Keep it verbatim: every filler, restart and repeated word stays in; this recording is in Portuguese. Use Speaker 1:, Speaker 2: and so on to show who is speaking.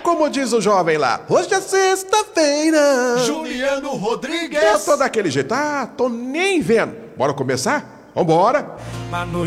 Speaker 1: como diz o jovem lá, hoje é sexta-feira.
Speaker 2: Juliano Rodrigues.
Speaker 1: Eu tô daquele jeito, ah, tô nem vendo. Bora começar? Vambora.
Speaker 2: Uma noite